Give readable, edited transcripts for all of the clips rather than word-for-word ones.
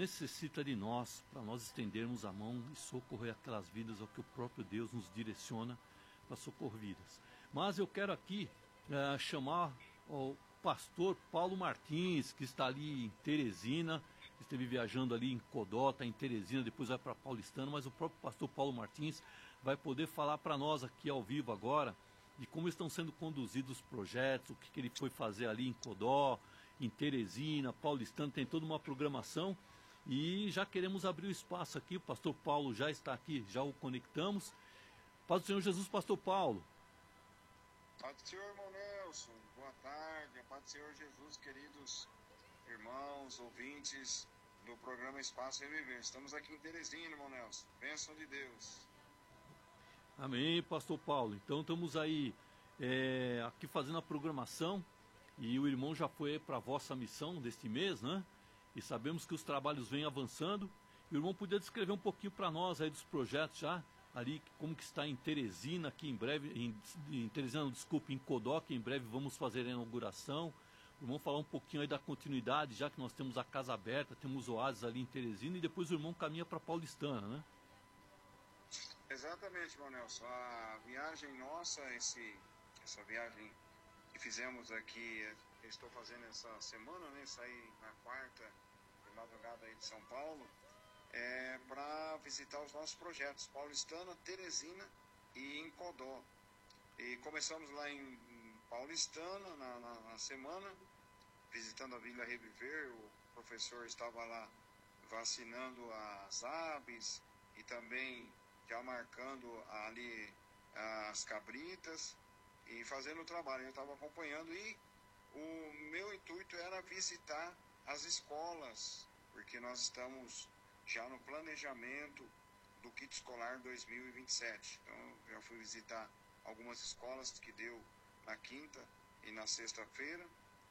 necessita de nós, para nós estendermos a mão e socorrer aquelas vidas ao que o próprio Deus nos direciona para socorrer vidas. Mas eu quero aqui chamar o pastor Paulo Martins, que está ali em Teresina, esteve viajando ali em Codó, está em Teresina, depois vai para Paulistano, mas o próprio pastor Paulo Martins vai poder falar para nós aqui ao vivo agora de como estão sendo conduzidos os projetos, o que ele foi fazer ali em Codó, em Teresina, Paulistano, tem toda uma programação e já queremos abrir o espaço aqui, o pastor Paulo já está aqui, já o conectamos. Paz do Senhor Jesus, pastor Paulo. Paz do Senhor, irmão Nelson, boa tarde, a paz do Senhor Jesus, queridos irmãos, ouvintes do programa Espaço Reviver. Estamos aqui em Teresina, irmão Nelson, bênção de Deus. Amém, pastor Paulo. Então estamos aí aqui fazendo a programação e o irmão já foi para a vossa missão deste mês, né? E sabemos que os trabalhos vêm avançando. E o irmão podia descrever um pouquinho para nós aí dos projetos já, ali como que está em Teresina, aqui em breve, em Teresina, desculpe, em Codó, que em breve vamos fazer a inauguração. O irmão falar um pouquinho aí da continuidade, já que nós temos a casa aberta, temos oásis ali em Teresina e depois o irmão caminha para Paulistana, né? Exatamente, irmão Nelson. A viagem nossa, essa viagem que fizemos aqui, eu estou fazendo essa semana, né? Saí na quarta de madrugada aí de São Paulo, para visitar os nossos projetos, Paulistana, Teresina e em Codó. E começamos lá em Paulistana na semana, visitando a Vila Reviver. O professor estava lá vacinando as aves e também já marcando ali as cabritas e fazendo o trabalho. Eu estava acompanhando e o meu intuito era visitar as escolas, porque nós estamos já no planejamento do kit escolar 2027. Então, já fui visitar algumas escolas que deu na quinta e na sexta-feira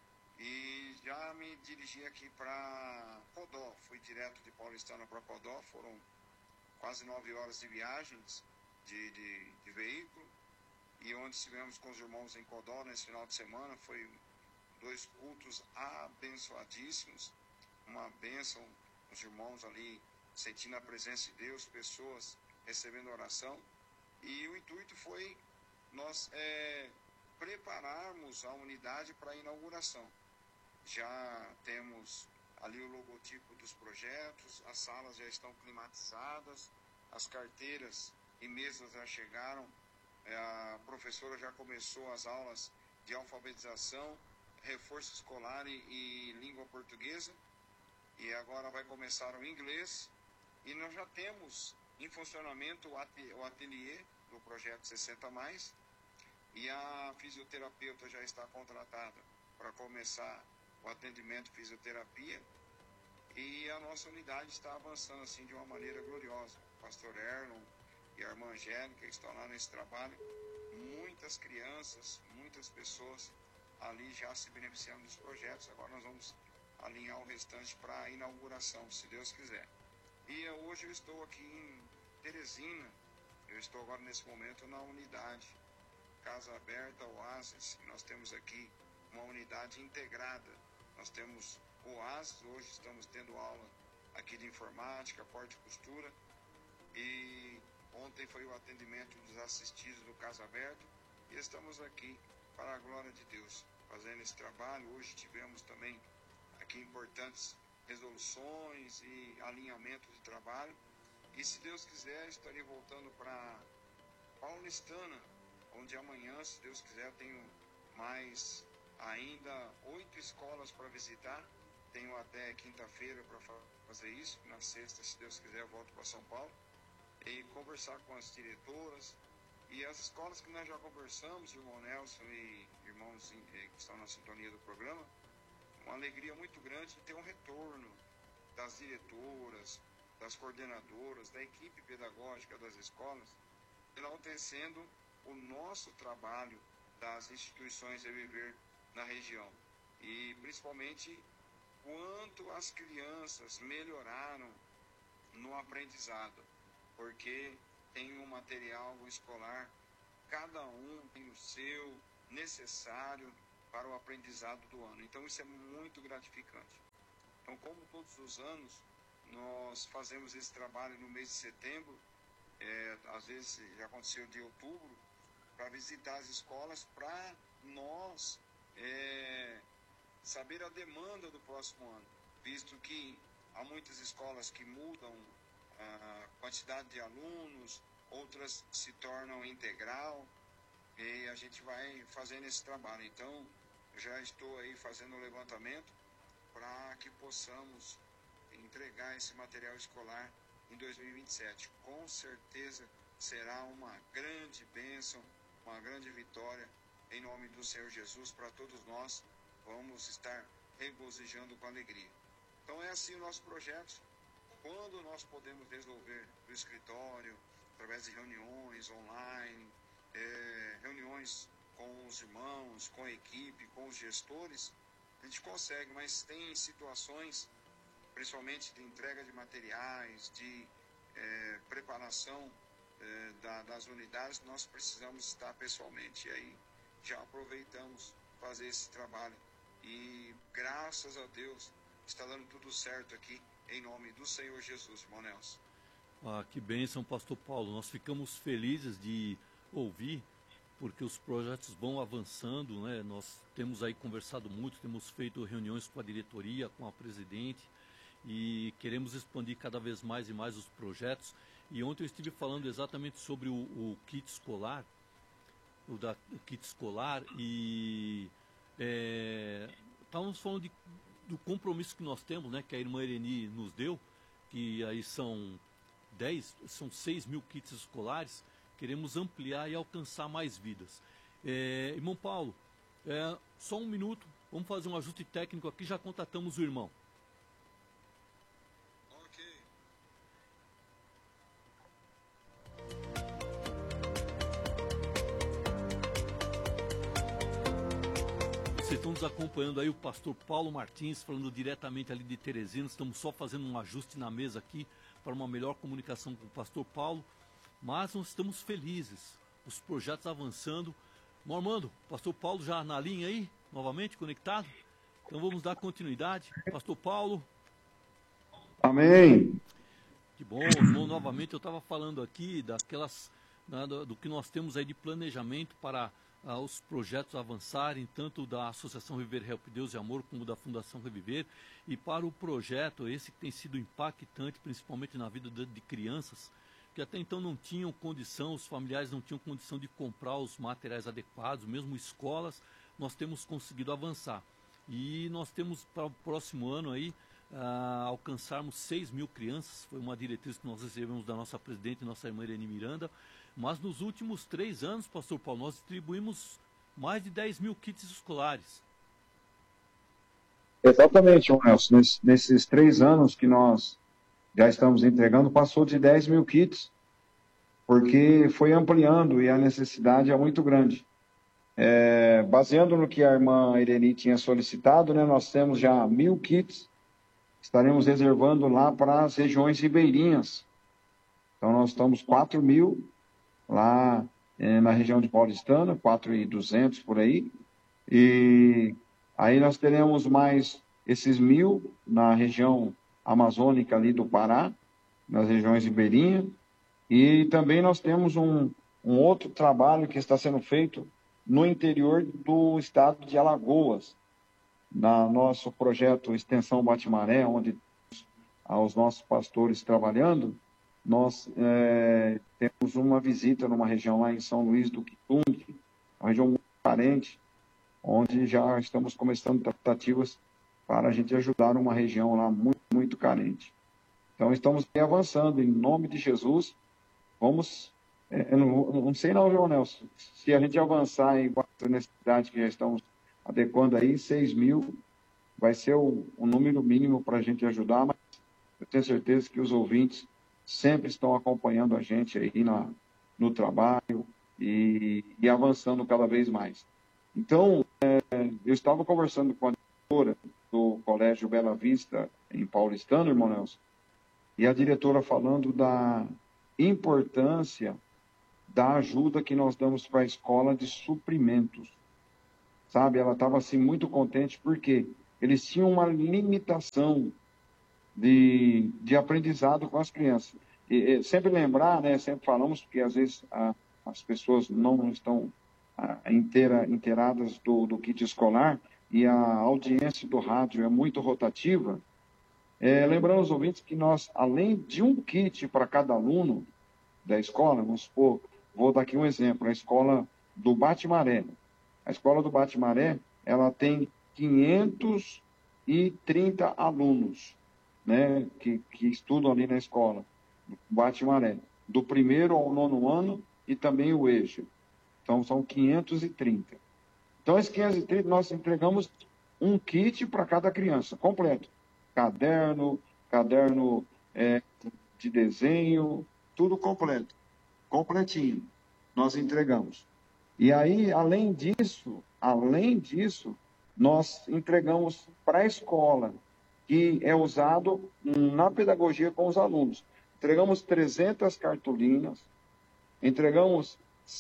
e já me dirigi aqui para Codó. Fui direto de Paulistana para Codó, foram quase 9 horas de viagens de veículo, e onde estivemos com os irmãos em Codó nesse final de semana. Foi 2 cultos abençoadíssimos, uma bênção, os irmãos ali sentindo a presença de Deus, pessoas recebendo oração, e o intuito foi nós prepararmos a unidade para a inauguração. Já temos ali o logotipo dos projetos, as salas já estão climatizadas, as carteiras e mesas já chegaram, a professora já começou as aulas de alfabetização, reforço escolar e língua portuguesa, e agora vai começar o inglês, e nós já temos em funcionamento o ateliê do projeto 60+, e a fisioterapeuta já está contratada para começar o atendimento fisioterapia, e a nossa unidade está avançando assim de uma maneira gloriosa. O pastor Erlon e a irmã Angélica estão lá nesse trabalho, muitas crianças, muitas pessoas ali já se beneficiando dos projetos. Agora nós vamos alinhar o restante para a inauguração, se Deus quiser. E hoje eu estou aqui em Teresina, eu estou agora nesse momento na unidade Casa Aberta Oásis. Nós temos aqui uma unidade integrada. Nós temos Oásis, hoje estamos tendo aula aqui de informática, porta e costura, e ontem foi o atendimento dos assistidos do Casa Aberta, e estamos aqui para a glória de Deus, fazendo esse trabalho. Hoje tivemos também aqui importantes resoluções e alinhamento de trabalho, e se Deus quiser estarei voltando para Paulistana, onde amanhã, se Deus quiser, tenho mais ainda 8 escolas para visitar. Tenho até quinta-feira para fazer isso. Na sexta, se Deus quiser, eu volto para São Paulo e conversar com as diretoras e as escolas que nós já conversamos, irmão Nelson e irmãos que estão na sintonia do programa. Uma alegria muito grande de ter um retorno das diretoras, das coordenadoras, da equipe pedagógica das escolas, enaltecendo o nosso trabalho das instituições Reviver na região, e principalmente quanto as crianças melhoraram no aprendizado, porque tem um material escolar, cada um tem o seu necessário para o aprendizado do ano. Então isso é muito gratificante. Então, como todos os anos, nós fazemos esse trabalho no mês de setembro, às vezes já aconteceu de outubro, para visitar as escolas, para nós saber a demanda do próximo ano, visto que há muitas escolas que mudam a quantidade de alunos, outras se tornam integral, e a gente vai fazendo esse trabalho. Então, eu já estou aí fazendo o levantamento para que possamos entregar esse material escolar em 2027. Com certeza será uma grande bênção, uma grande vitória, em nome do Senhor Jesus, para todos nós. Vamos estar regozijando com alegria. Então é assim o nosso projeto. Quando nós podemos resolver do escritório, através de reuniões online, reuniões com os irmãos, com a equipe, com os gestores, a gente consegue, mas tem situações, principalmente de entrega de materiais, de preparação das unidades, nós precisamos estar pessoalmente. E aí já aproveitamos fazer esse trabalho. E graças a Deus está dando tudo certo aqui, em nome do Senhor Jesus, irmão Nelson. Que bênção, pastor Paulo. Nós ficamos felizes de ouvir, porque os projetos vão avançando, né? Nós temos aí conversado muito, temos feito reuniões com a diretoria, com a presidente, e queremos expandir cada vez mais e mais os projetos. E ontem eu estive falando exatamente sobre o kit escolar, o kit escolar, e estávamos falando do compromisso que nós temos, né, que a irmã Ireni nos deu, que aí são 6 mil kits escolares. Queremos ampliar e alcançar mais vidas. Irmão Paulo, só um minuto, vamos fazer um ajuste técnico aqui, já contatamos o irmão. Ok. Vocês estão nos acompanhando aí, o pastor Paulo Martins, falando diretamente ali de Teresina. Estamos só fazendo um ajuste na mesa aqui, para uma melhor comunicação com o pastor Paulo. Mas nós estamos felizes, os projetos avançando. Armando, pastor Paulo já na linha aí, novamente conectado. Então vamos dar continuidade. Pastor Paulo. Amém. Que bom, irmão, novamente eu estava falando aqui do que nós temos aí de planejamento para os projetos avançarem, tanto da Associação Reviver Help Deus e Amor, como da Fundação Reviver, e para o projeto esse que tem sido impactante, principalmente na vida de crianças, que até então não tinham condição, os familiares não tinham condição de comprar os materiais adequados, mesmo escolas, nós temos conseguido avançar. E nós temos para o próximo ano aí, alcançarmos 6 mil crianças, foi uma diretriz que nós recebemos da nossa presidente, nossa irmã Irene Miranda, mas nos últimos 3 anos, pastor Paulo, nós distribuímos mais de 10 mil kits escolares. Exatamente, Nelson. Nesses 3 anos que nós já estamos entregando, passou de 10 mil kits, porque foi ampliando e a necessidade é muito grande. Baseando no que a irmã Irene tinha solicitado, né, nós temos já 1.000 kits, estaremos reservando lá para as regiões ribeirinhas. Então nós estamos 4.000 lá na região de Paulistana, 4.200 por aí, e aí nós teremos mais esses 1.000 na região amazônica ali do Pará, nas regiões ribeirinhas, e também nós temos um outro trabalho que está sendo feito no interior do estado de Alagoas, na nosso projeto Extensão Bate-Maré, onde os nossos pastores trabalhando, nós temos uma visita numa região lá em São Luís do Quitunde, uma região muito carente, onde já estamos começando tratativas para a gente ajudar uma região lá muito, muito carente. Então, estamos avançando, em nome de Jesus. Vamos, não sei não, João Nelson, se a gente avançar em a necessidade que já estamos adequando aí, 6 mil vai ser o número mínimo para a gente ajudar, mas eu tenho certeza que os ouvintes sempre estão acompanhando a gente aí no trabalho e avançando cada vez mais. Então, eu estava conversando com a diretora do Colégio Bela Vista, em Paulistano, irmão Nelson, e a diretora falando da importância da ajuda que nós damos para a escola de suprimentos. Sabe, ela estava assim muito contente porque eles tinham uma limitação de aprendizado com as crianças. E sempre lembrar, né, sempre falamos, porque às vezes as pessoas não estão inteiradas do kit escolar e a audiência do rádio é muito rotativa. Lembrando aos ouvintes que nós, além de um kit para cada aluno da escola, vamos supor, vou dar aqui um exemplo, a escola do Bate-Maré. A escola do Bate-Maré, ela tem 530 alunos, né, que estudam ali na escola, Bate-Maré, do 1º ao 9º ano e também o eixo. Então, são 530. Então, esses 530, nós entregamos um kit para cada criança, completo. Caderno de desenho, tudo completo, completinho, nós entregamos. E aí, além disso, nós entregamos para a escola, que é usado na pedagogia com os alunos. Entregamos 300 cartolinas, entregamos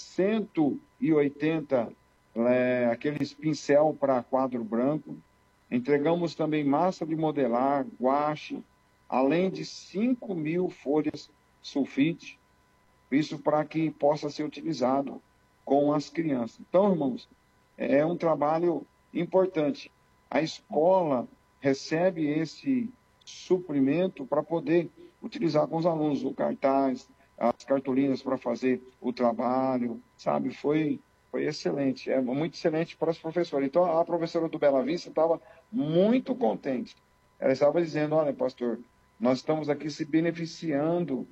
180 aqueles pincel para quadro branco, entregamos também massa de modelar, guache, além de 5.000 folhas sulfite, isso para que possa ser utilizado com as crianças. Então, irmãos, é um trabalho importante. A escola recebe esse suprimento para poder utilizar com os alunos o cartaz, as cartolinas para fazer o trabalho, sabe? Foi excelente, é muito excelente para os professores. Então, a professora do Bela Vista estava muito contente. Ela estava dizendo, olha, pastor, nós estamos aqui se beneficiando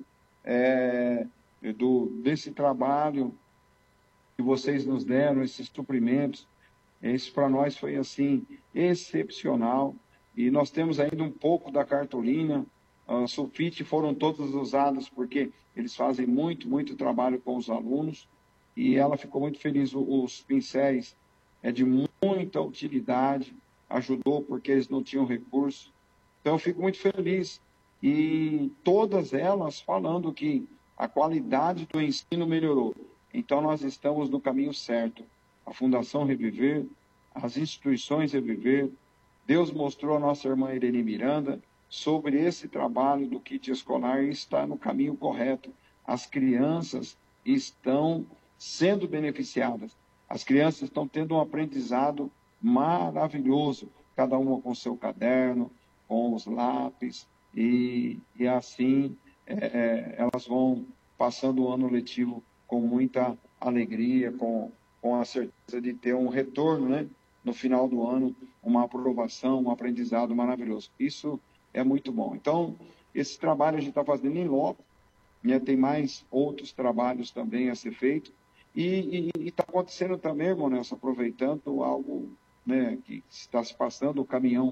desse trabalho que vocês nos deram, esses suprimentos. Isso para nós foi, assim, excepcional. E nós temos ainda um pouco da cartolina. Sulfite foram todos usados porque eles fazem muito trabalho com os alunos. E ela ficou muito feliz. Os pincéis de muita utilidade, ajudou porque eles não tinham recurso. Então, eu fico muito feliz. E todas elas falando que a qualidade do ensino melhorou. Então, nós estamos no caminho certo. A Fundação Reviver, as instituições Reviver, Deus mostrou a nossa irmã Irene Miranda sobre esse trabalho do kit escolar e está no caminho correto. As crianças estão sendo beneficiadas. As crianças estão tendo um aprendizado maravilhoso, cada uma com seu caderno, com os lápis, e assim elas vão passando o ano letivo com muita alegria, com a certeza de ter um retorno, né, no final do ano, uma aprovação, um aprendizado maravilhoso. Isso é muito bom. Então, esse trabalho a gente está fazendo em loco, né, tem mais outros trabalhos também a ser feito, e está acontecendo também, irmão Nelson, aproveitando algo, né, que está se passando, o caminhão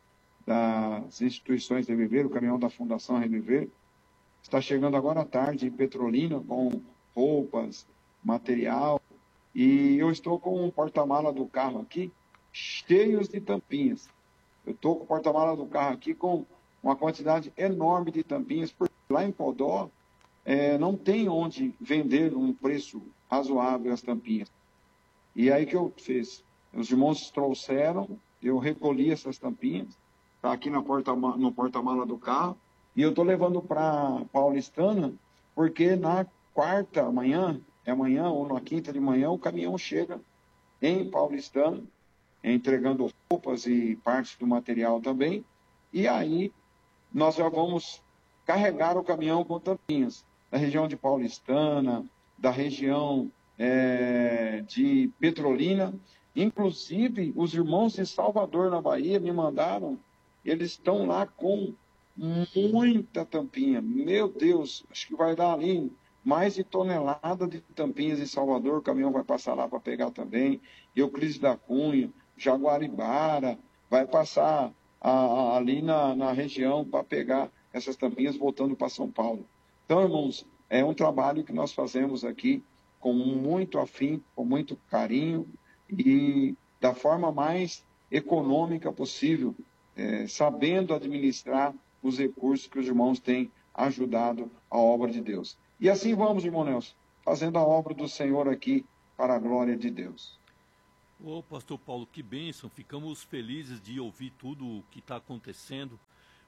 das instituições Reviver, o caminhão da Fundação Reviver, está chegando agora à tarde em Petrolina com roupas, material, e eu estou com um porta-mala do carro aqui, cheios de tampinhas. Eu estou com o porta-mala do carro aqui com uma quantidade enorme de tampinhas, porque lá em Podó não tem onde vender um preço razoável as tampinhas. E aí que eu fiz? Os irmãos trouxeram, eu recolhi essas tampinhas, está aqui no porta-mala do carro, e eu estou levando para Paulistana, porque na quarta amanhã ou na quinta de manhã, o caminhão chega em Paulistana, entregando roupas e partes do material também, e aí nós já vamos carregar o caminhão com tampinhas da região de Paulistana, da região de Petrolina, inclusive os irmãos de Salvador, na Bahia, me mandaram, eles estão lá com muita tampinha. Meu Deus, acho que vai dar ali mais de tonelada de tampinhas em Salvador, o caminhão vai passar lá para pegar também, Euclides da Cunha, Jaguaribara, vai passar ali na região para pegar essas tampinhas voltando para São Paulo. Então, irmãos, é um trabalho que nós fazemos aqui com muito afinco, com muito carinho e da forma mais econômica possível, sabendo administrar os recursos que os irmãos têm ajudado a obra de Deus. E assim vamos, irmão Nelson, fazendo a obra do Senhor aqui para a glória de Deus. Pastor Paulo, que bênção, ficamos felizes de ouvir tudo o que está acontecendo,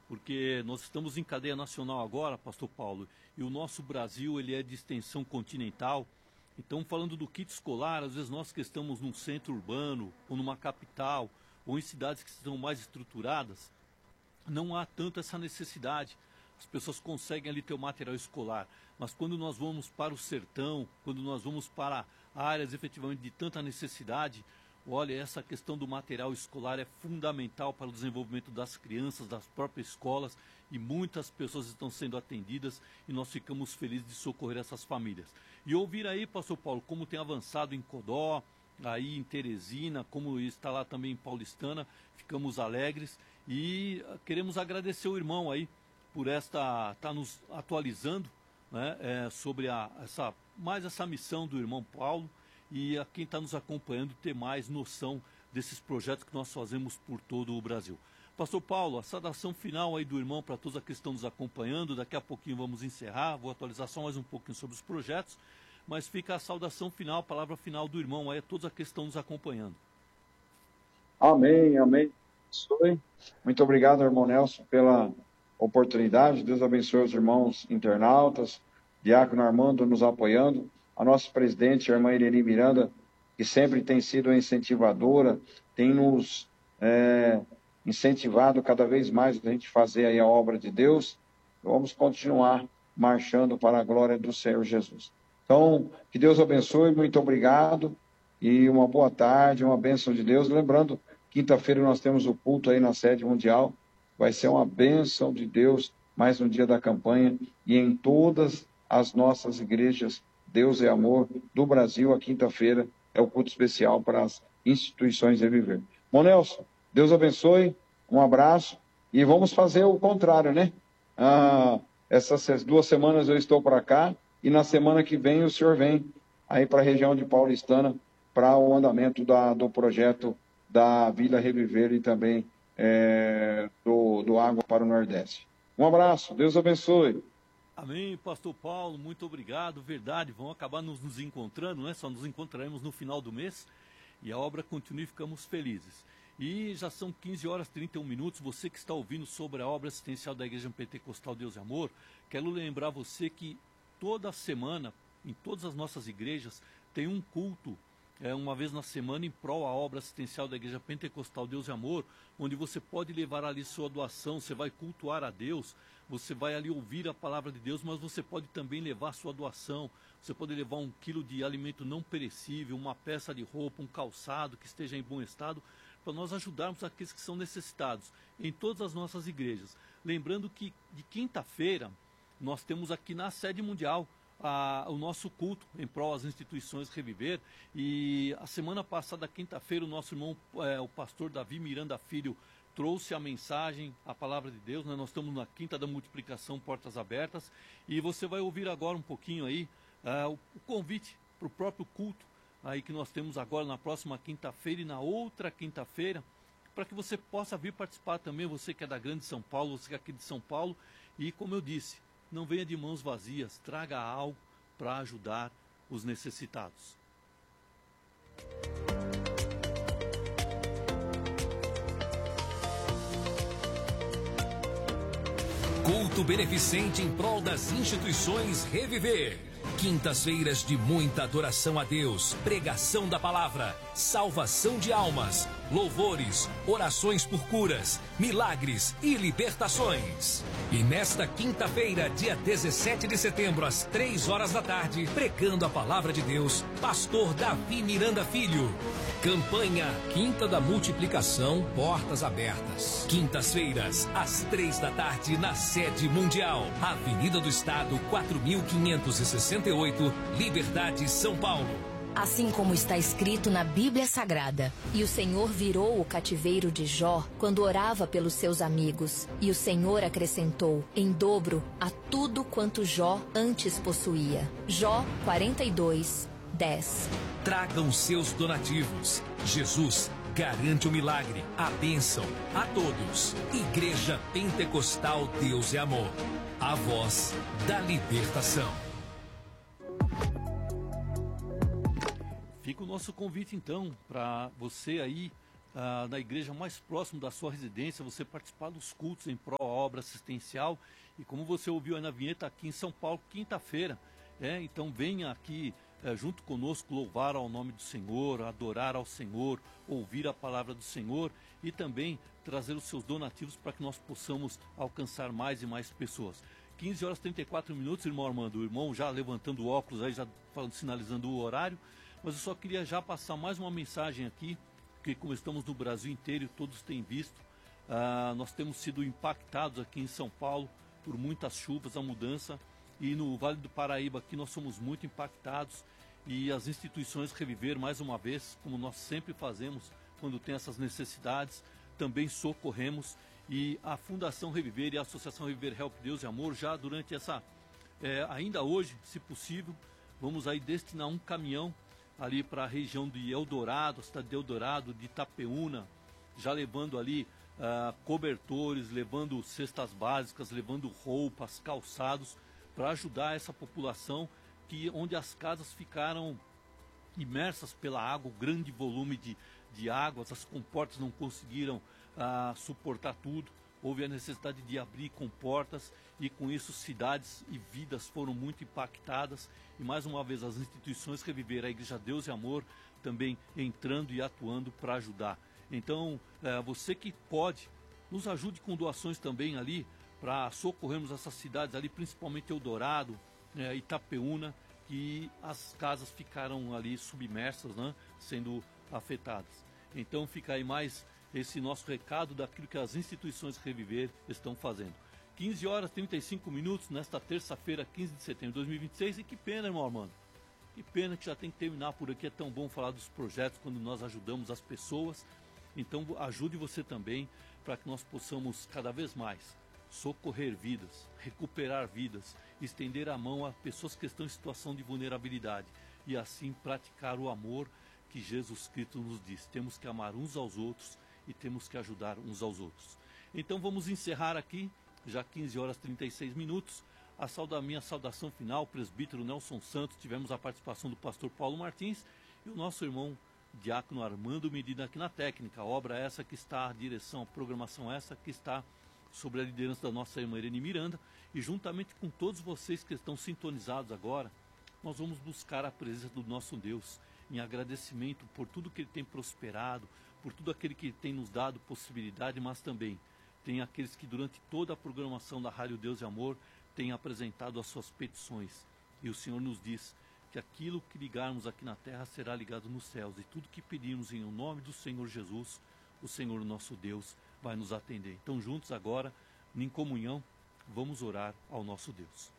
porque nós estamos em cadeia nacional agora, pastor Paulo, e o nosso Brasil ele é de extensão continental. Então, falando do kit escolar, às vezes nós que estamos num centro urbano, ou numa capital, ou em cidades que estão mais estruturadas, não há tanto essa necessidade. As pessoas conseguem ali ter o material escolar, mas quando nós vamos para o sertão, quando nós vamos para áreas efetivamente de tanta necessidade, olha, essa questão do material escolar é fundamental para o desenvolvimento das crianças, das próprias escolas, e muitas pessoas estão sendo atendidas e nós ficamos felizes de socorrer essas famílias. E ouvir aí, pastor Paulo, como tem avançado em Codó, aí em Teresina, como está lá também em Paulistana, ficamos alegres e queremos agradecer o irmão aí por estar nos atualizando, né, sobre essa missão do irmão Paulo, e a quem está nos acompanhando ter mais noção desses projetos que nós fazemos por todo o Brasil. Pastor Paulo, a saudação final aí do irmão para todos aqueles que estão nos acompanhando. Daqui a pouquinho vamos encerrar, vou atualizar só mais um pouquinho sobre os projetos, mas fica a saudação final, a palavra final do irmão aí a todos aqueles que estão nos acompanhando. Amém, amém. Muito obrigado, irmão Nelson, pela oportunidade. Deus abençoe os irmãos internautas, Diácono Armando nos apoiando, a nossa presidente, a irmã Irene Miranda, que sempre tem sido incentivadora, tem nos incentivado cada vez mais a gente fazer aí a obra de Deus. Vamos continuar marchando para a glória do Senhor Jesus. Então, que Deus abençoe, muito obrigado, e uma boa tarde, uma bênção de Deus. Lembrando, quinta-feira nós temos o culto aí na sede mundial, vai ser uma bênção de Deus, mais um dia da campanha, e em todas as nossas igrejas, Deus é Amor, do Brasil, a quinta-feira é o culto especial para as instituições Reviver. Bom, Nelson, Deus abençoe, um abraço, e vamos fazer o contrário, né? Essas 2 semanas eu estou para cá, e na semana que vem o senhor vem aí para a região de Paulistana, para o andamento do projeto da Vila Reviver e também do Água para o Nordeste. Um abraço, Deus abençoe. Amém, pastor Paulo, muito obrigado, verdade, vão acabar nos encontrando, né? Só nos encontraremos no final do mês, e a obra continua e ficamos felizes. E já são 15 horas e 31 minutos, você que está ouvindo sobre a obra assistencial da Igreja Pentecostal Deus e Amor, quero lembrar você que toda semana, em todas as nossas igrejas, tem um culto, uma vez na semana, em prol à obra assistencial da Igreja Pentecostal Deus e Amor, onde você pode levar ali sua doação, você vai cultuar a Deus, você vai ali ouvir a palavra de Deus, mas você pode também levar sua doação, você pode levar 1 quilo de alimento não perecível, uma peça de roupa, um calçado que esteja em bom estado, para nós ajudarmos aqueles que são necessitados em todas as nossas igrejas. Lembrando que de quinta-feira nós temos aqui na sede mundial o nosso culto em prol às instituições Reviver, e a semana passada, quinta-feira, o nosso irmão, o pastor Davi Miranda Filho, trouxe a mensagem, a palavra de Deus, né? Nós estamos na quinta da multiplicação, portas abertas, e você vai ouvir agora um pouquinho aí o convite para o próprio culto aí que nós temos agora na próxima quinta-feira e na outra quinta-feira, para que você possa vir participar também, você que é da Grande São Paulo, você que é aqui de São Paulo, e como eu disse, não venha de mãos vazias, traga algo para ajudar os necessitados. Culto beneficente em prol das instituições Reviver. Quintas-feiras de muita adoração a Deus, pregação da palavra, salvação de almas, louvores, orações por curas, milagres e libertações. E nesta quinta-feira, dia 17 de setembro, às 3 horas da tarde, pregando a palavra de Deus, pastor Davi Miranda Filho. Campanha Quinta da Multiplicação, portas abertas. Quintas-feiras, às 3 da tarde, na sede mundial, Avenida do Estado, 4568, Liberdade, São Paulo. Assim como está escrito na Bíblia Sagrada, e o Senhor virou o cativeiro de Jó quando orava pelos seus amigos, e o Senhor acrescentou em dobro a tudo quanto Jó antes possuía. Jó 42, 10. Tragam seus donativos. Jesus garante o milagre, a bênção a todos. Igreja Pentecostal Deus e Amor, a voz da libertação. Fica o nosso convite então para você aí na igreja mais próxima da sua residência, você participar dos cultos em pró obra assistencial. E como você ouviu aí na vinheta, aqui em São Paulo, quinta-feira, então venha aqui junto conosco louvar ao nome do Senhor, adorar ao Senhor, ouvir a palavra do Senhor e também trazer os seus donativos para que nós possamos alcançar mais e mais pessoas. 15 horas e 34 minutos, irmão Armando, o irmão já levantando o óculos aí, já falando, sinalizando o horário, mas eu só queria já passar mais uma mensagem aqui, porque como estamos no Brasil inteiro e todos têm visto, nós temos sido impactados aqui em São Paulo por muitas chuvas, a mudança, e no Vale do Paraíba aqui nós somos muito impactados, e as instituições Reviver, mais uma vez, como nós sempre fazemos quando tem essas necessidades, também socorremos. E a Fundação Reviver e a Associação Reviver Help Deus e Amor, já durante ainda hoje, se possível, vamos aí destinar um caminhão ali para a região de Eldorado, a cidade de Eldorado, de Itapeúna, já levando ali cobertores, levando cestas básicas, levando roupas, calçados, para ajudar essa população onde as casas ficaram imersas pela água, o grande volume de águas, as comportas não conseguiram suportar tudo, houve a necessidade de abrir comportas e com isso cidades e vidas foram muito impactadas. E mais uma vez as instituições Reviver, a Igreja Deus e Amor também entrando e atuando para ajudar. Então você que pode, nos ajude com doações também ali para socorrermos essas cidades ali, principalmente Eldorado, Itapeúna, que as casas ficaram ali submersas, né, sendo afetadas. Então fica aí mais esse nosso recado daquilo que as instituições Reviver estão fazendo. 15 horas e 35 minutos nesta terça-feira, 15 de setembro de 2026. E que pena, irmão Armando. Que pena que já tem que terminar por aqui. É tão bom falar dos projetos quando nós ajudamos as pessoas. Então ajude você também para que nós possamos cada vez mais socorrer vidas, recuperar vidas, estender a mão a pessoas que estão em situação de vulnerabilidade e assim praticar o amor que Jesus Cristo nos diz. Temos que amar uns aos outros e temos que ajudar uns aos outros. Então vamos encerrar aqui, já 15 horas e 36 minutos, minha saudação final, o presbítero Nelson Santos, tivemos a participação do pastor Paulo Martins e o nosso irmão diácono Armando Medina aqui na técnica. A obra essa que está, a direção, a programação essa que está sobre a liderança da nossa irmã Irene Miranda, e juntamente com todos vocês que estão sintonizados agora, nós vamos buscar a presença do nosso Deus, em agradecimento por tudo que Ele tem prosperado, por tudo aquele que tem nos dado possibilidade, mas também tem aqueles que durante toda a programação da Rádio Deus e Amor têm apresentado as suas petições. E o Senhor nos diz que aquilo que ligarmos aqui na terra será ligado nos céus, e tudo que pedirmos em nome do Senhor Jesus, o Senhor nosso Deus vai nos atender. Então juntos agora, em comunhão, vamos orar ao nosso Deus.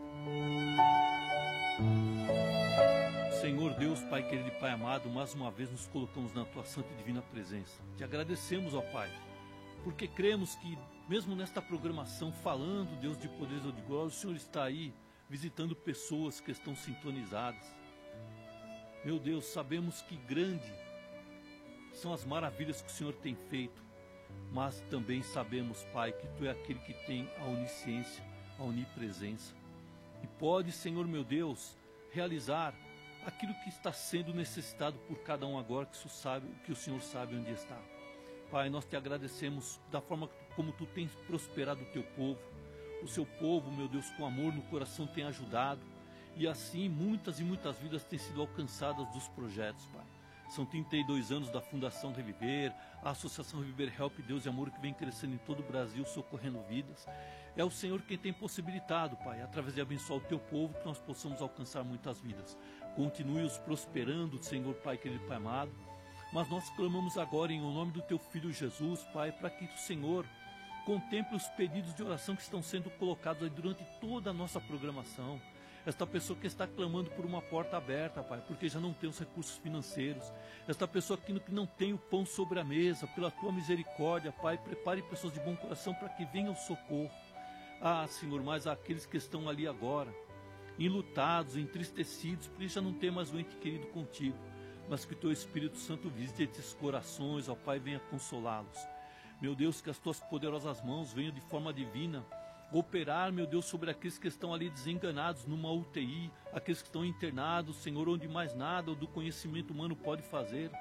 Senhor Deus, Pai querido e Pai amado, mais uma vez nos colocamos na Tua santa e divina presença. Te agradecemos, ó Pai, porque cremos que mesmo nesta programação, falando, Deus de poder ou de glória, o Senhor está aí visitando pessoas que estão sintonizadas. Meu Deus, sabemos que grande são as maravilhas que o Senhor tem feito, mas também sabemos, Pai, que Tu é aquele que tem a onisciência, a onipresença. E pode, Senhor meu Deus, realizar aquilo que está sendo necessitado por cada um agora, que o Senhor sabe onde está. Pai, nós Te agradecemos da forma como Tu tens prosperado o Teu povo. O Seu povo, meu Deus, com amor no coração tem ajudado. E assim muitas e muitas vidas têm sido alcançadas dos projetos, Pai. São 32 anos da Fundação Reviver, a Associação Reviver Help Deus e Amor, que vem crescendo em todo o Brasil, socorrendo vidas. É o Senhor quem tem possibilitado, Pai, através de abençoar o Teu povo, que nós possamos alcançar muitas vidas. Continue-os prosperando, Senhor, Pai querido, Pai amado. Mas nós clamamos agora em nome do Teu Filho Jesus, Pai, para que o Senhor contemple os pedidos de oração que estão sendo colocados aí durante toda a nossa programação. Esta pessoa que está clamando por uma porta aberta, Pai, porque já não tem os recursos financeiros. Esta pessoa que não tem o pão sobre a mesa, pela Tua misericórdia, Pai, prepare pessoas de bom coração para que venham o socorro. Ah, Senhor, mas aqueles que estão ali agora, enlutados, entristecidos, porque já não tem mais um ente querido contigo, mas que o Teu Espírito Santo visite esses corações, ó Pai, venha consolá-los. Meu Deus, que as Tuas poderosas mãos venham de forma divina operar, meu Deus, sobre aqueles que estão ali desenganados numa UTI, aqueles que estão internados, Senhor, onde mais nada do conhecimento humano pode fazer.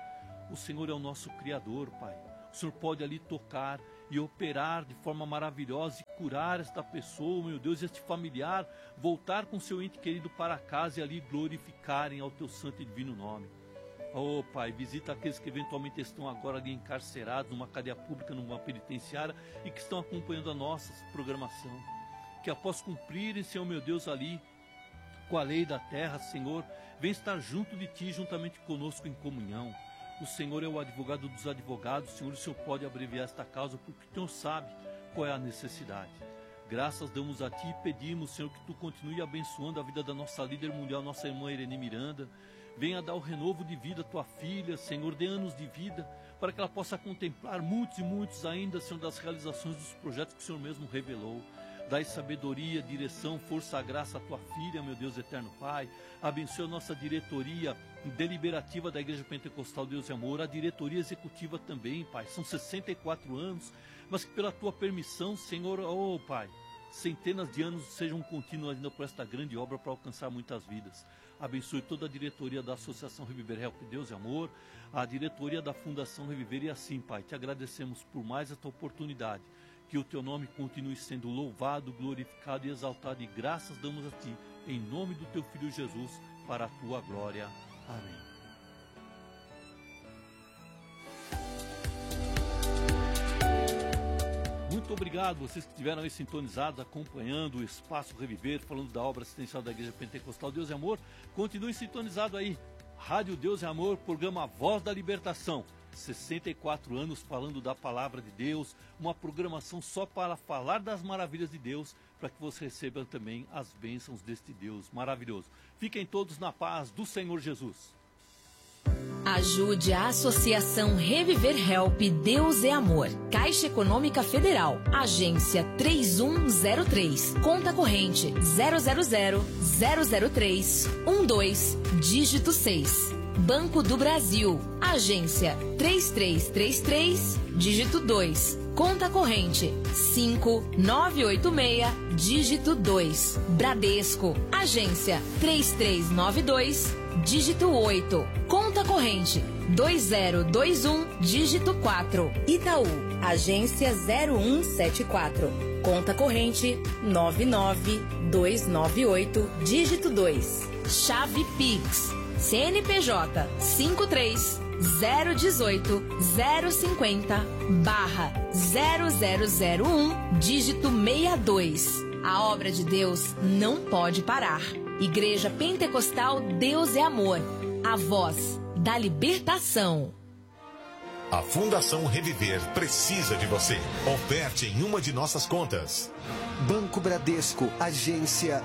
O Senhor é o nosso Criador, Pai. O Senhor pode ali tocar e operar de forma maravilhosa e curar esta pessoa, meu Deus, este familiar, voltar com seu ente querido para casa e ali glorificarem ao teu santo e divino nome. Oh, Pai, visita aqueles que eventualmente estão agora ali encarcerados numa cadeia pública, numa penitenciária e que estão acompanhando a nossa programação. Que após cumprirem, Senhor meu Deus, ali com a lei da terra, Senhor, vem estar junto de Ti, juntamente conosco em comunhão. O Senhor é o advogado dos advogados, Senhor, o Senhor pode abreviar esta causa porque o Senhor sabe qual é a necessidade. Graças damos a Ti e pedimos, Senhor, que Tu continue abençoando a vida da nossa líder mundial, nossa irmã Irene Miranda. Venha dar o renovo de vida à Tua filha, Senhor, dê anos de vida, para que ela possa contemplar muitos e muitos ainda, Senhor, das realizações dos projetos que o Senhor mesmo revelou. Dai sabedoria, direção, força, graça à Tua filha, meu Deus eterno Pai. Abençoe a nossa diretoria deliberativa da Igreja Pentecostal Deus e Amor, a diretoria executiva também, Pai. São 64 anos, mas que pela Tua permissão, Senhor, oh Pai, centenas de anos sejam contínuos ainda por esta grande obra para alcançar muitas vidas. Abençoe toda a diretoria da Associação Reviver Help Deus e Amor, a diretoria da Fundação Reviver, e assim, Pai, te agradecemos por mais esta oportunidade. Que o Teu nome continue sendo louvado, glorificado e exaltado, e graças damos a Ti, em nome do Teu Filho Jesus, para a Tua glória. Amém. Muito obrigado vocês que estiveram aí sintonizados, acompanhando o Espaço Reviver, falando da obra assistencial da Igreja Pentecostal Deus e Amor. Continue sintonizado aí, Rádio Deus e Amor, programa Voz da Libertação. 64 anos falando da palavra de Deus, uma programação só para falar das maravilhas de Deus, para que você receba também as bênçãos deste Deus maravilhoso. Fiquem todos na paz do Senhor Jesus. Ajude a Associação Reviver Help Deus é Amor. Caixa Econômica Federal, Agência 3103, Conta Corrente 000-003-12, dígito 6. Banco do Brasil, Agência 3333, dígito 2, Conta Corrente 5986, dígito 2. Bradesco, Agência 3392, dígito 8, Conta Corrente 2021, dígito 4. Itaú, Agência 0174, Conta Corrente 99298, dígito 2. Chave Pix, CNPJ 53-018-050-0001, dígito 62. A obra de Deus não pode parar. Igreja Pentecostal Deus é Amor, a voz da libertação. A Fundação Reviver precisa de você. Oferte em uma de nossas contas. Banco Bradesco, Agência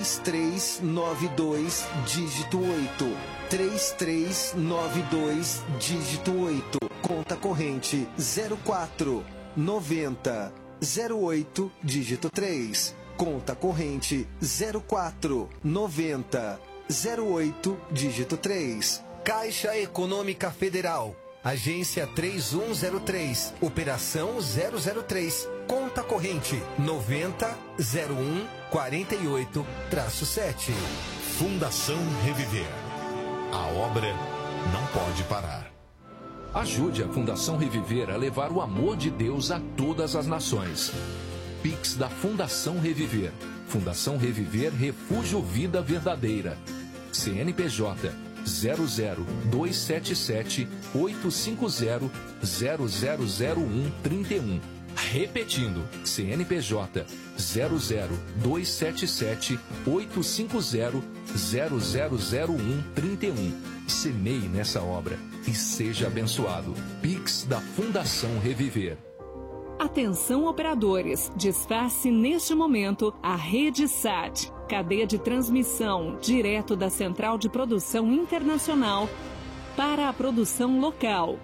3392, dígito 8. 3392, dígito 8. Conta corrente 049008, dígito 3. Conta corrente 049008, dígito 3. Caixa Econômica Federal, Agência 3103, Operação 003, Conta Corrente 900148-7. Fundação Reviver. A obra não pode parar. Ajude a Fundação Reviver a levar o amor de Deus a todas as nações. Pix da Fundação Reviver. Fundação Reviver Refúgio Vida Verdadeira. CNPJ 00277-850-000131. Repetindo, CNPJ 00277-850-000131. Semeie nessa obra e seja abençoado. Pix da Fundação Reviver. Atenção operadores, desface neste momento a Rede SAT, cadeia de transmissão direto da Central de Produção Internacional para a produção local.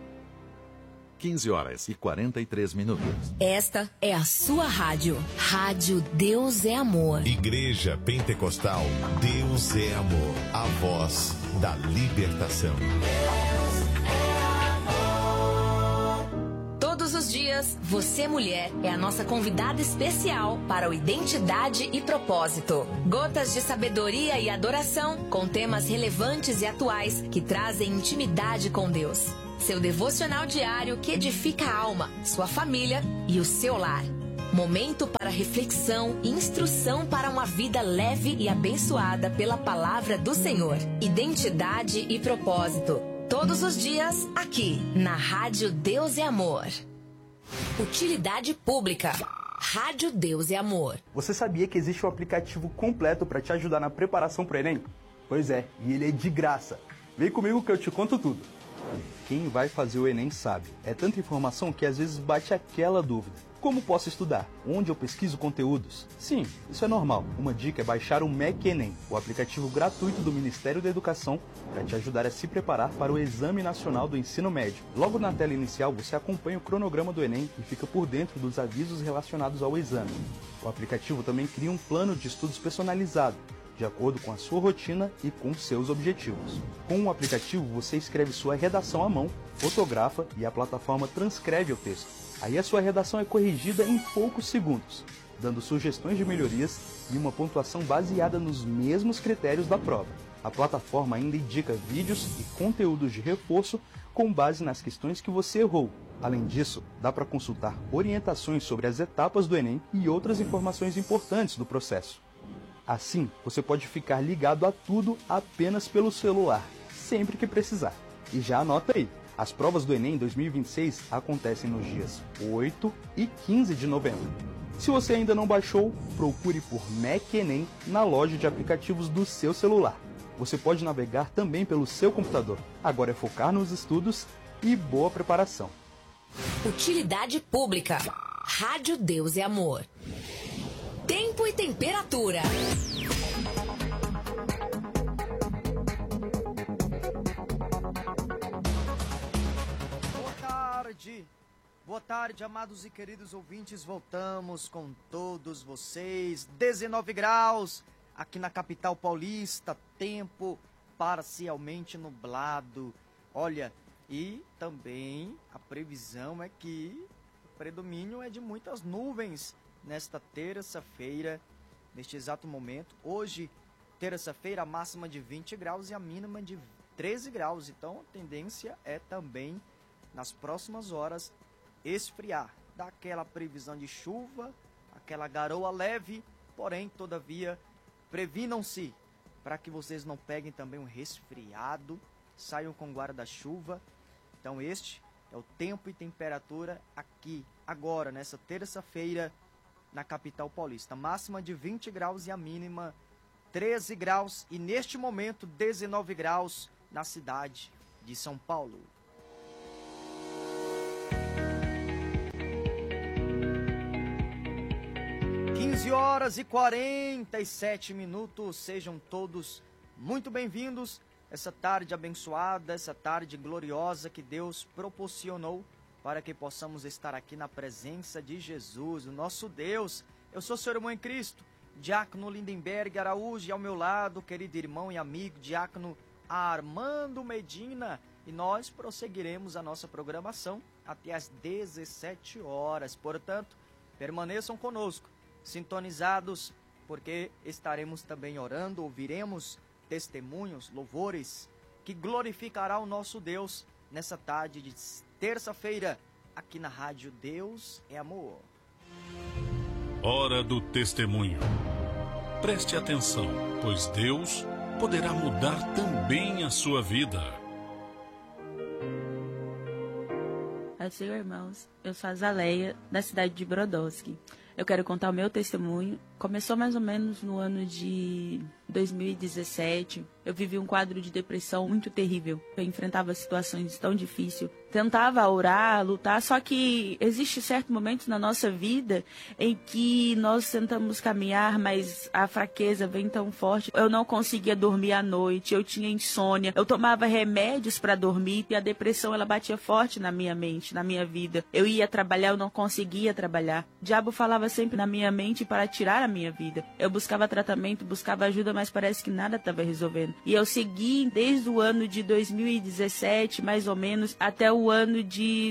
15h43. Esta é a sua rádio. Rádio Deus é Amor. Igreja Pentecostal Deus é Amor. A voz da libertação. Todos os dias, você mulher é a nossa convidada especial para o Identidade e Propósito. Gotas de sabedoria e adoração com temas relevantes e atuais que trazem intimidade com Deus. seu devocional diário que edifica a alma, sua família e o seu lar. Momento para reflexão e instrução para uma vida leve e abençoada pela palavra do Senhor. Identidade e propósito. Todos os dias, aqui, na Rádio Deus é Amor. Utilidade pública. Rádio Deus é Amor. Você sabia que existe um aplicativo completo para te ajudar na preparação para o Enem? Pois é, e ele é de graça. Vem comigo que eu te conto tudo. Quem vai fazer o Enem sabe. É tanta informação que às vezes bate aquela dúvida. Como posso estudar? Onde eu pesquiso conteúdos? Sim, isso é normal. Uma dica é baixar o MEC Enem, o aplicativo gratuito do Ministério da Educação, para te ajudar a se preparar para o Exame Nacional do Ensino Médio. Logo na tela inicial, você acompanha o cronograma do Enem e fica por dentro dos avisos relacionados ao exame. O aplicativo também cria um plano de estudos personalizado, de acordo com a sua rotina e com seus objetivos. Com o aplicativo, você escreve sua redação à mão, fotografa e a plataforma transcreve o texto. Aí a sua redação é corrigida em poucos segundos, dando sugestões de melhorias e uma pontuação baseada nos mesmos critérios da prova. A plataforma ainda indica vídeos e conteúdos de reforço com base nas questões que você errou. Além disso, dá para consultar orientações sobre as etapas do Enem e outras informações importantes do processo. Assim, você pode ficar ligado a tudo apenas pelo celular, sempre que precisar. E já anota aí, as provas do Enem 2026 acontecem nos dias 8 e 15 de novembro. Se você ainda não baixou, procure por MEC Enem na loja de aplicativos do seu celular. Você pode navegar também pelo seu computador. Agora é focar nos estudos e boa preparação. Utilidade pública. Rádio Deus é Amor. Tempo e temperatura. Boa tarde, amados e queridos ouvintes. Voltamos com todos vocês. 19 graus aqui na capital paulista. Tempo parcialmente nublado. Olha, e também a previsão é que o predomínio é de muitas nuvens nesta terça-feira, neste exato momento. Hoje, terça-feira, a máxima de 20 graus e a mínima de 13 graus. Então, a tendência é também, nas próximas horas, esfriar. Dá aquela previsão de chuva, aquela garoa leve, porém, todavia, previnam-se para que vocês não peguem também um resfriado, saiam com guarda-chuva. Então, este é o tempo e temperatura aqui, agora, nessa terça-feira, na capital paulista. Máxima de 20 graus e a mínima 13 graus. E neste momento, 19 graus na cidade de São Paulo. Horas e 47 minutos, sejam todos muito bem-vindos. Essa tarde abençoada, essa tarde gloriosa que Deus proporcionou para que possamos estar aqui na presença de Jesus, o nosso Deus. Eu sou seu irmão em Cristo, Diácono Lindenberg Araújo, e ao meu lado, querido irmão e amigo, Diácono Armando Medina. E nós prosseguiremos a nossa programação até às 17 horas. Portanto, permaneçam conosco, sintonizados, porque estaremos também orando, ouviremos testemunhos, louvores, que glorificará o nosso Deus nessa tarde de terça-feira, aqui na Rádio Deus é Amor. Hora do testemunho. Preste atenção, pois Deus poderá mudar também a sua vida. Senhor, irmãos, eu sou a Zaleia, da cidade de Brodowski. Eu quero contar o meu testemunho. Começou mais ou menos no ano de 2017. Eu vivi um quadro de depressão muito terrível. Eu enfrentava situações tão difíceis. Tentava orar, lutar, só que existe certos momentos na nossa vida em que nós tentamos caminhar, mas a fraqueza vem tão forte. Eu não conseguia dormir à noite, eu tinha insônia, eu tomava remédios para dormir e a depressão ela batia forte na minha mente, na minha vida. Eu ia trabalhar, eu não conseguia trabalhar. O diabo falava sempre na minha mente para tirar a a minha vida. Eu buscava tratamento, buscava ajuda, mas parece que nada estava resolvendo. E eu segui desde o ano de 2017, mais ou menos, até o ano de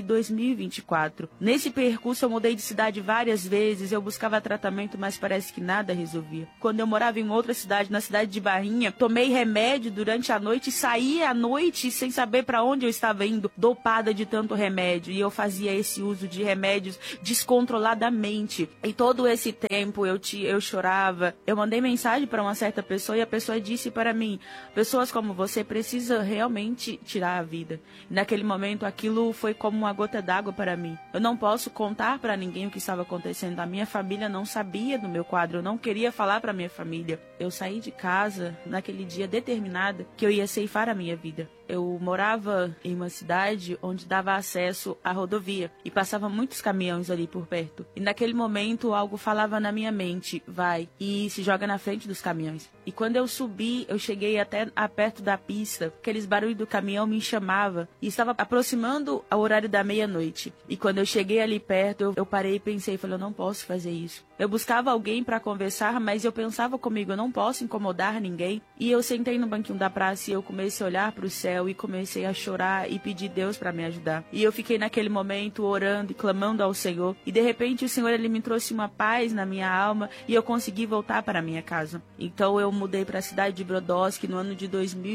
2024. Nesse percurso eu mudei de cidade várias vezes, eu buscava tratamento, mas parece que nada resolvia. Quando eu morava em outra cidade, na cidade de Barrinha, tomei remédio durante a noite, saí à noite sem saber para onde eu estava indo, dopada de tanto remédio. E eu fazia esse uso de remédios descontroladamente. E todo esse tempo eu chorava. Eu mandei mensagem para uma certa pessoa e a pessoa disse para mim: pessoas como você precisam realmente tirar a vida. E naquele momento aquilo foi como uma gota d'água para mim. Eu não posso contar para ninguém o que estava acontecendo. A minha família não sabia do meu quadro. Eu não queria falar para minha família. Eu saí de casa naquele dia determinada que eu ia ceifar a minha vida. Eu morava em uma cidade onde dava acesso à rodovia e passava muitos caminhões ali por perto. E naquele momento algo falava na minha mente: vai e se joga na frente dos caminhões. E quando eu subi, eu cheguei até perto da pista. Aqueles barulhos do caminhão me chamavam e estava aproximando ao horário da meia-noite. E quando eu cheguei ali perto, eu parei e pensei, falei, eu não posso fazer isso. Eu buscava alguém para conversar, mas eu pensava comigo, eu não posso incomodar ninguém. E eu sentei no banquinho da praça e eu comecei a olhar para o céu e comecei a chorar e pedir Deus para me ajudar. E eu fiquei naquele momento orando e clamando ao Senhor. E de repente o Senhor ele me trouxe uma paz na minha alma e eu consegui voltar para a minha casa. Então eu mudei para a cidade de Brodowski no ano de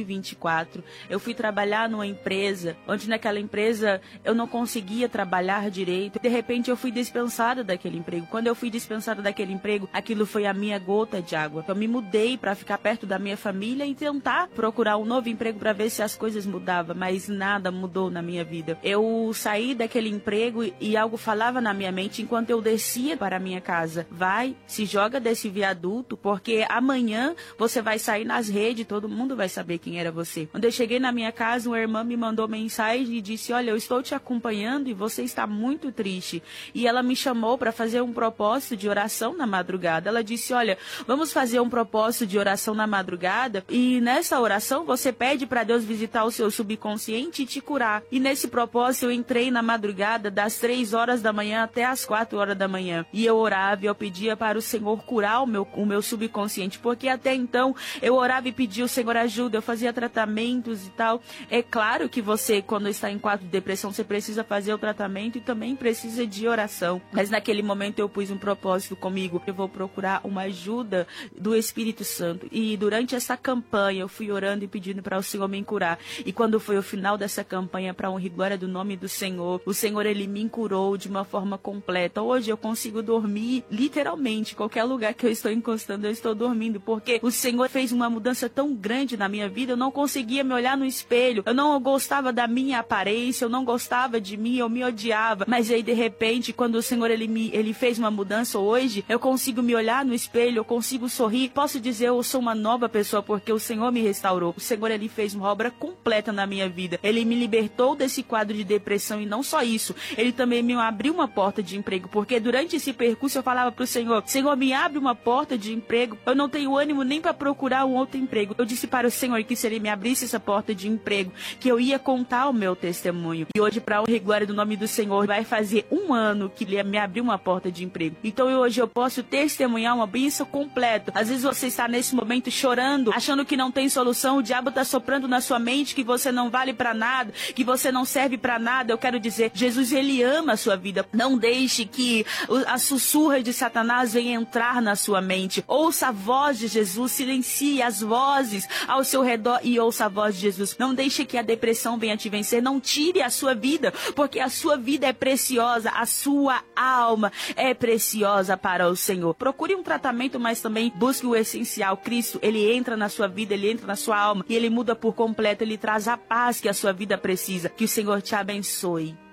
2024. Eu fui trabalhar numa empresa, onde naquela empresa eu não conseguia trabalhar direito. De repente eu fui dispensada daquele emprego. Quando eu fui dispensada daquele emprego, aquilo foi a minha gota de água. Eu me mudei para ficar perto da minha família e tentar procurar um novo emprego para ver se as coisas mudavam, mas nada mudou na minha vida. Eu saí daquele emprego e algo falava na minha mente enquanto eu descia para a minha casa: vai, se joga desse viaduto, porque amanhã você vai sair nas redes, todo mundo vai saber quem era você. Quando eu cheguei na minha casa, uma irmã me mandou mensagem e disse: olha, eu estou te acompanhando e você está muito triste. E ela me chamou para fazer um propósito de oração na madrugada. Ela disse: olha, vamos fazer um propósito de oração na madrugada e nessa oração você pede para Deus visitar o seu subconsciente e te curar. E nesse propósito eu entrei na madrugada das 3 horas da manhã até as 4 horas da manhã. E eu orava e eu pedia para o Senhor curar o meu subconsciente, porque até então eu orava e pedia: o Senhor ajuda, eu fazia tratamentos e tal. É claro que você, quando está em quadro de depressão, você precisa fazer o tratamento e também precisa de oração. Mas naquele momento eu pus um propósito comigo: eu vou procurar uma ajuda do Espírito Santo. E durante essa campanha eu fui orando e pedindo para o Senhor me curar. E quando foi o final dessa campanha, para honra e glória do nome do Senhor, o Senhor ele me curou de uma forma completa. Hoje eu consigo dormir literalmente, qualquer lugar que eu estou encostando, eu estou dormindo, porque o Senhor fez uma mudança tão grande na minha vida. Eu não conseguia me olhar no espelho, eu não gostava da minha aparência, eu não gostava de mim, eu me odiava. Mas aí de repente, quando o Senhor ele fez uma mudança, hoje eu consigo me olhar no espelho, eu consigo sorrir, posso dizer eu sou uma nova pessoa, porque o Senhor me restaurou. O Senhor ele fez uma obra completa na minha vida. Ele me libertou desse quadro de depressão e não só isso, ele também me abriu uma porta de emprego, porque durante esse percurso eu falava pro Senhor: Senhor, me abre uma porta de emprego, eu não tenho ânimo nem para procurar um outro emprego. Eu disse para o Senhor que se ele me abrisse essa porta de emprego, que eu ia contar o meu testemunho. E hoje, para a honra e glória do nome do Senhor, vai fazer 1 ano que ele me abriu uma porta de emprego. Então hoje eu posso testemunhar uma bênção completa. Às vezes você está nesse momento chorando, achando que não tem solução, o diabo está soprando na sua mente que você não vale para nada, que você não serve para nada. Eu quero dizer, Jesus ele ama a sua vida. Não deixe que as sussurras de Satanás venham entrar na sua mente. Ouça a voz de Jesus, silencie as vozes ao seu redor e ouça a voz de Jesus. Não deixe que a depressão venha te vencer, não tire a sua vida, porque a sua vida é preciosa, a sua alma é preciosa para o Senhor. Procure um tratamento, mas também busque o essencial. Cristo, ele entra na sua vida, ele entra na sua alma e ele muda por completo, ele traz a paz que a sua vida precisa. Que o Senhor te abençoe.